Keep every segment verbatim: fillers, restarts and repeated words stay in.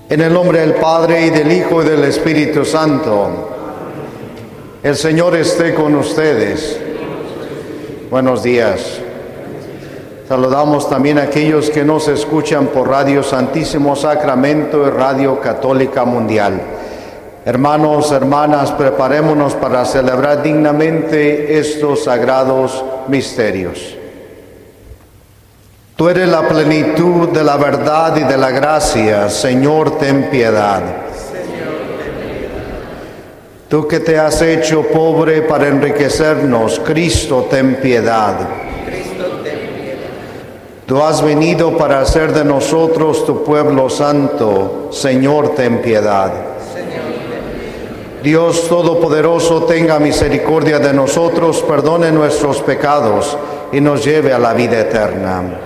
En el nombre del Padre, y del Hijo, y del Espíritu Santo. El Señor esté con ustedes. Buenos días. Saludamos también a aquellos que nos escuchan por Radio Santísimo Sacramento y Radio Católica Mundial. Hermanos, hermanas, preparémonos para celebrar dignamente estos sagrados misterios. Tú eres la plenitud de la verdad y de la gracia, Señor, ten piedad. Tú que te has hecho pobre para enriquecernos, Cristo, ten piedad. Tú has venido para hacer de nosotros tu pueblo santo, Señor, ten piedad. Dios Todopoderoso, tenga misericordia de nosotros, perdone nuestros pecados y nos lleve a la vida eterna.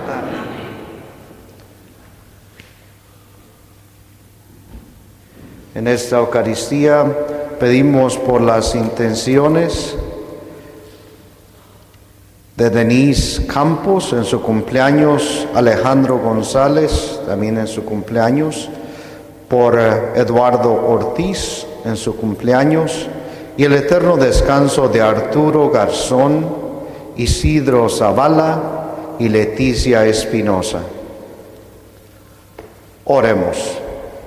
En esta Eucaristía pedimos por las intenciones de Denise Campos en su cumpleaños, Alejandro González también en su cumpleaños, por Eduardo Ortiz en su cumpleaños, y el eterno descanso de Arturo Garzón, Isidro Zavala y Leticia Espinosa. Oremos.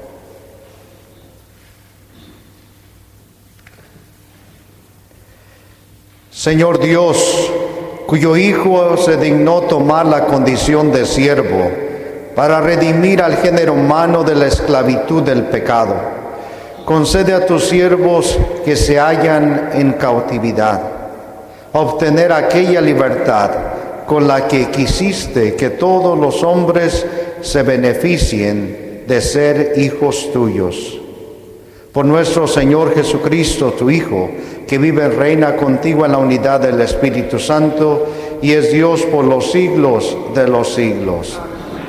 Señor Dios, cuyo Hijo se dignó tomar la condición de siervo para redimir al género humano de la esclavitud del pecado, concede a tus siervos que se hallan en cautividad obtener aquella libertad con la que quisiste que todos los hombres se beneficien de ser hijos tuyos. Por nuestro Señor Jesucristo, tu Hijo, que vive y reina contigo en la unidad del Espíritu Santo y es Dios por los siglos de los siglos.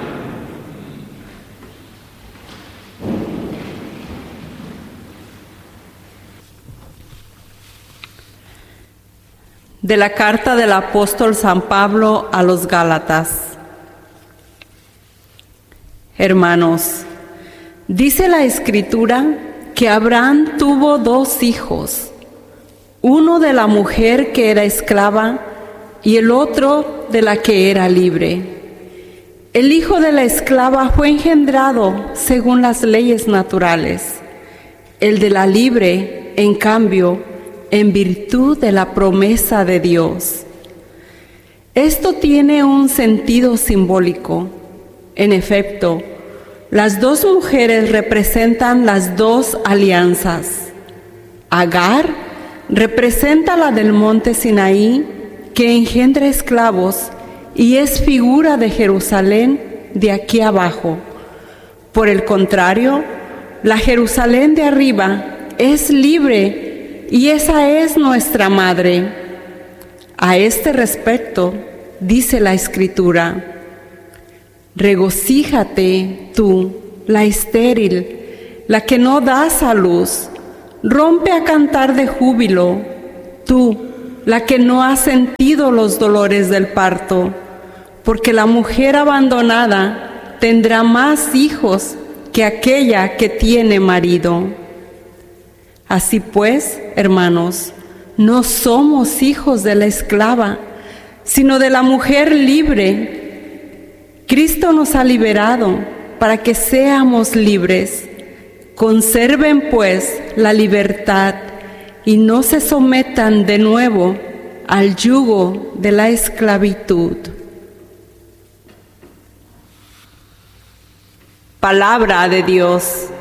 De la carta del apóstol San Pablo a los Gálatas. Hermanos, dice la Escritura que Abraham tuvo dos hijos, uno de la mujer que era esclava y el otro de la que era libre. El hijo de la esclava fue engendrado según las leyes naturales, el de la libre, en cambio, en virtud de la promesa de Dios. Esto tiene un sentido simbólico. En efecto, las dos mujeres representan las dos alianzas. Agar representa la del monte Sinaí, que engendra esclavos y es figura de Jerusalén de aquí abajo. Por el contrario, la Jerusalén de arriba es libre y esa es nuestra madre. A este respecto, dice la Escritura: regocíjate tú, la estéril, la que no das a luz, rompe a cantar de júbilo, tú, la que no has sentido los dolores del parto, porque la mujer abandonada tendrá más hijos que aquella que tiene marido. Así pues, hermanos, no somos hijos de la esclava, sino de la mujer libre. Cristo nos ha liberado para que seamos libres. Conserven, pues, la libertad y no se sometan de nuevo al yugo de la esclavitud. Palabra de Dios.